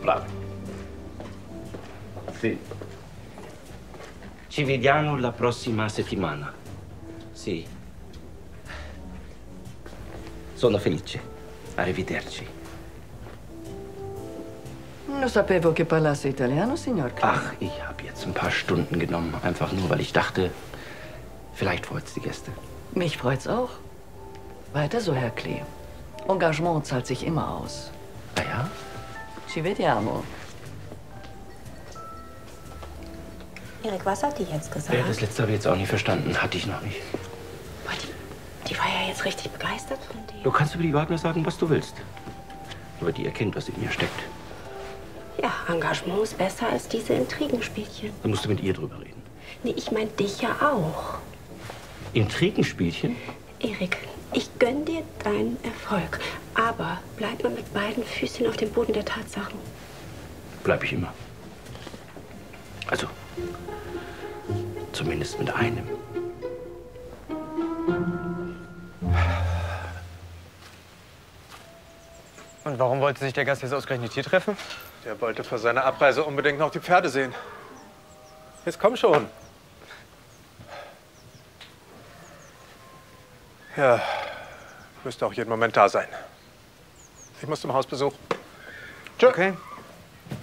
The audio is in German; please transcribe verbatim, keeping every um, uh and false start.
Bravo. Sì. Ci vediamo la prossima settimana. Sì. Sono felice. Arrivederci. Non sapevo che parlasse italiano, signor Klein. Ach, ich habe jetzt ein paar Stunden genommen, einfach nur, weil ich dachte, vielleicht freut's die Gäste. Mich freut's auch. Weiter so, Herr Klee. Engagement zahlt sich immer aus. Ah ja? Ci vediamo. Erik, was hat die jetzt gesagt? Ja, das letzte habe ich jetzt auch nicht verstanden. Hatte ich noch nicht. Boah, die, die war ja jetzt richtig begeistert von dir. Du kannst über die Wagner sagen, was du willst. Aber die erkennt, was in mir steckt. Ja, Engagement ist besser als diese Intrigenspielchen. Dann musst du mit ihr drüber reden. Nee, ich mein dich ja auch. Intrigenspielchen? Erik, ich gönn dir deinen Erfolg. Aber bleib mal mit beiden Füßchen auf dem Boden der Tatsachen. Bleib ich immer. Also, zumindest mit einem. Und warum wollte sich der Gast jetzt ausgerechnet hier treffen? Der wollte vor seiner Abreise unbedingt noch die Pferde sehen. Jetzt komm schon. Ja, müsste auch jeden Moment da sein. Ich muss zum Hausbesuch. Tschö. Okay.